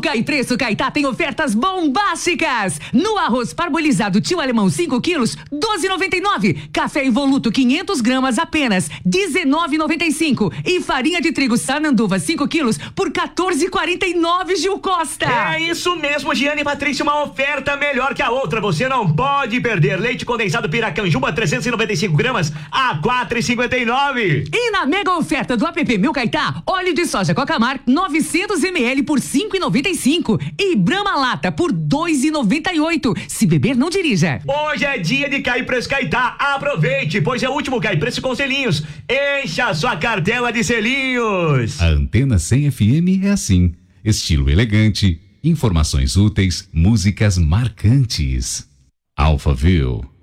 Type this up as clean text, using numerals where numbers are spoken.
Cai Preço Caetá tem ofertas bombásticas. No arroz parbolizado Tio Alemão 5 quilos, 12,99. Café Involuto 500 gramas apenas, 19,95. E farinha de trigo Sananduva 5 quilos por 14,49, Gil Costa. É isso mesmo, Giane e Patrícia, uma oferta melhor que a outra. Você não pode perder. Leite condensado Piracanjuba 395 gramas a 4,59. E na mega oferta do app Meu Caetá, óleo de soja Cocamar 900 ml por 5,95 e Brahma Lata por 2,98. Se beber, não dirija. Hoje é dia de Cai Preço Caetá. Aproveite, pois é o último Cai Preço com selinhos. Encha a sua cartela de selinhos. A Antena 100 FM é assim, estilo elegante, informações úteis, músicas marcantes. Alphaville.